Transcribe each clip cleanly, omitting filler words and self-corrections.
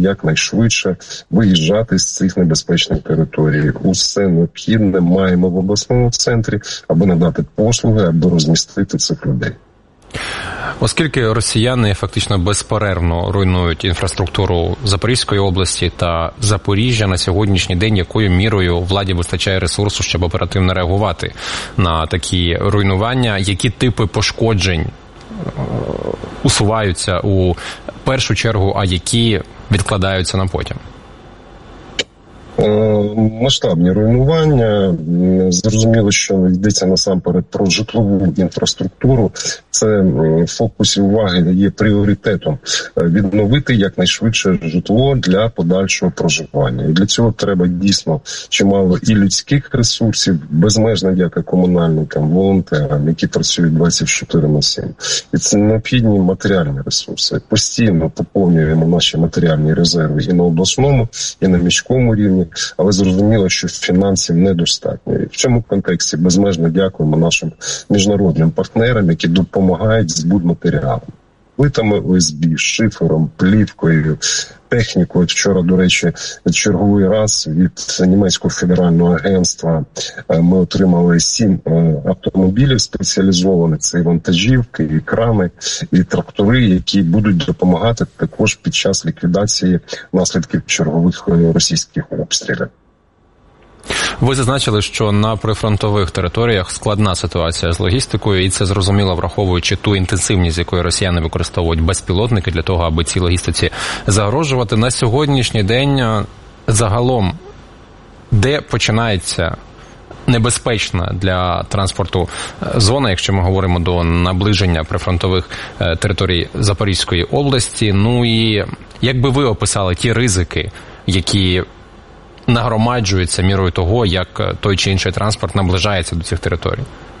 якнайшвидше виїжджати з цих небезпечних територій. Усе необхідне маємо в обласному центрі, аби надати послуги, аби розмістити цих людей. Оскільки росіяни фактично безперервно руйнують інфраструктуру Запорізької області та Запоріжжя, на сьогоднішній день якою мірою владі вистачає ресурсу, щоб оперативно реагувати на такі руйнування? Які типи пошкоджень усуваються у першу чергу, а які відкладаються на потім? Масштабні руйнування. Зрозуміло, що йдеться насамперед про житлову інфраструктуру. Це в фокусі уваги є пріоритетом відновити якнайшвидше житло для подальшого проживання. І для цього треба дійсно чимало і людських ресурсів, безмежна дяка комунальникам, волонтерам, які працюють 24/7. І це необхідні матеріальні ресурси. Постійно поповнюємо наші матеріальні резерви і на обласному, і на міському рівні. Але зрозуміло, що фінансів недостатньо. І в цьому контексті безмежно дякуємо нашим міжнародним партнерам, які допомагають з будматеріалом. Плитами ОСБ, шифером, плівкою, технікою. Вчора, до речі, черговий раз від німецького федерального агентства ми отримали 7 автомобілів спеціалізованих. Це і вантажівки, і крани, і трактори, які будуть допомагати також під час ліквідації наслідків чергових російських обстрілів. Ви зазначили, що на прифронтових територіях складна ситуація з логістикою, і це зрозуміло, враховуючи ту інтенсивність, з якою росіяни використовують безпілотники для того, аби цій логістиці загрожувати. На сьогоднішній день загалом, де починається небезпечна для транспорту зона, якщо ми говоримо до наближення прифронтових територій Запорізької області, ну і як би ви описали ті ризики, які нагромаджується мірою того, як той чи інший транспорт наближається до цих територій?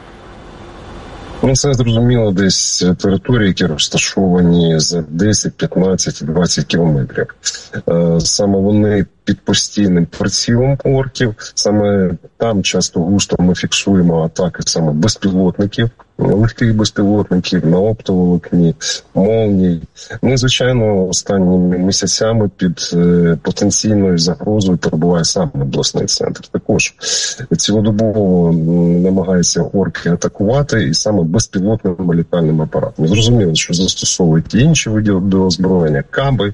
Ну, це зрозуміло, десь території, які розташовані за 10, 15, 20 кілометрів. Саме вони під постійним прицілом орків, саме там часто густо ми фіксуємо атаки саме безпілотників, легких безпілотників на оптоволокні, молній. Ну і, звичайно, останніми місяцями під потенційною загрозою перебуває саме обласний центр. Також цілодобово намагаються орки атакувати і саме безпілотними літальними апаратами. Зрозуміло, що застосовують і інші види озброєння, каби,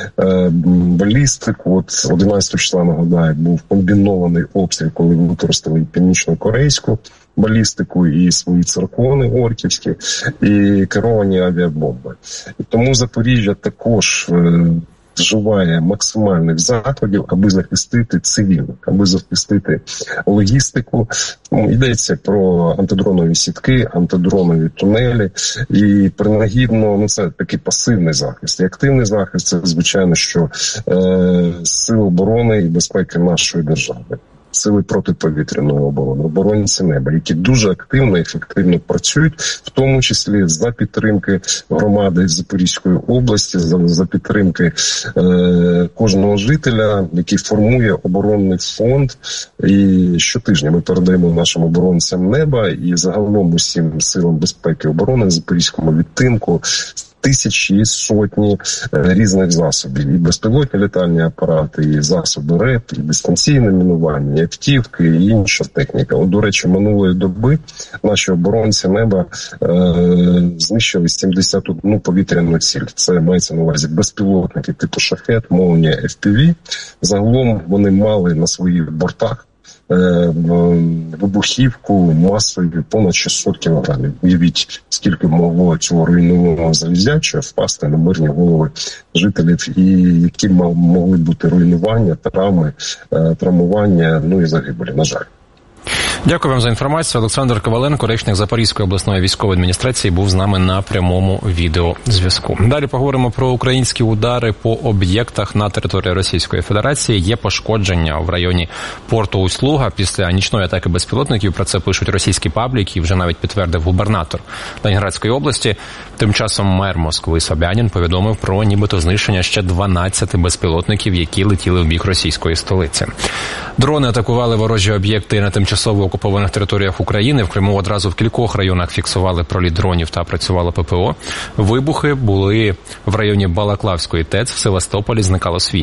балістику. От 11 числа, нагадаю, був комбінований обстріл, коли використали північно-корейську балістику і свої циркони орківські, і керовані авіабомби. І тому Запоріжжя також вживає максимальних заходів, аби захистити цивільних, аби захистити логістику. Йдеться про антидронові сітки, антидронові тунелі. І принагідно, ну це такий пасивний захист. І активний захист – це, звичайно, що сили оборони і безпеки нашої держави. Сили протиповітряної оборони, оборонці неба, які дуже активно і ефективно працюють, в тому числі за підтримки громади Запорізької області, за підтримки кожного жителя, який формує оборонний фонд. І щотижня ми передаємо нашим оборонцям неба і загалом усім силам безпеки і оборони Запорізькому відтинку тисячі і сотні різних засобів. І безпілотні літальні апарати, і засоби РЕП, і дистанційне мінування, і автівки, і інша техніка. От, до речі, минулої доби наші оборонці неба знищили 71 повітряну ціль. Це мається на увазі безпілотники типу «Шахет», «Молнія», FPV. Загалом вони мали на своїх бортах вибухівку масою понад 600 кілограмів. Уявіть, скільки могло цього руйнованого залізячого впасти на мирні голови жителів, і які могли бути руйнування, травми, травмування, ну і загибелі, на жаль. Дякую вам за інформацію. Олександр Коваленко, речник Запорізької обласної військової адміністрації, був з нами на прямому відеозв'язку. Далі поговоримо про українські удари по об'єктах на території Російської Федерації. Є пошкодження в районі порту Усть-Луга після нічної атаки безпілотників. Про це пишуть російські пабліки, вже навіть підтвердив губернатор Ленінградської області. Тим часом мер Москви Собянін повідомив про нібито знищення ще 12 безпілотників, які летіли в бік російської столиці. Дрони атакували ворожі об'єкти на тимчасово окупованих територіях України. В Криму одразу в кількох районах фіксували проліт дронів та працювало ППО. Вибухи були в районі Балаклавської ТЕЦ, в Севастополі зникало світло.